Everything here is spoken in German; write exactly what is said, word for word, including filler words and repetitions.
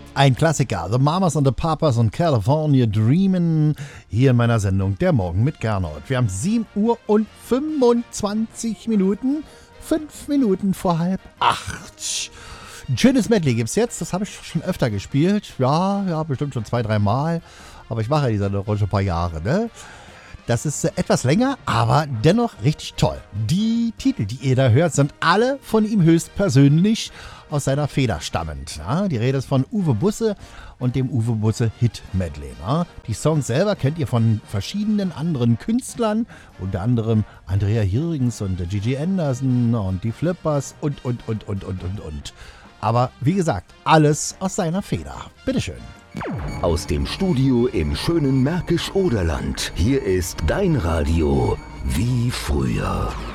Ein Klassiker, The Mamas and the Papas und California Dreamin', hier in meiner Sendung Der Morgen mit Gernot. Wir haben sieben Uhr und fünfundzwanzig Minuten, fünf Minuten vor halb acht. Ein schönes Medley gibt's jetzt, das habe ich schon öfter gespielt. Ja, ja, bestimmt schon zwei, drei Mal. Aber ich mache ja diese Sendung schon ein paar Jahre, ne? Das ist äh, etwas länger, aber dennoch richtig toll. Die Titel, die ihr da hört, sind alle von ihm höchstpersönlich aus seiner Feder stammend. Ja? Die Rede ist von Uwe Busse und dem Uwe Busse Hit Medley. Ja? Die Songs selber kennt ihr von verschiedenen anderen Künstlern, unter anderem Andrea Jürgens und Gigi Anderson und die Flippers und, und, und, und, und, und, und. Aber wie gesagt, alles aus seiner Feder. Bitteschön. Aus dem Studio im schönen Märkisch-Oderland. Hier ist dein Radio wie früher.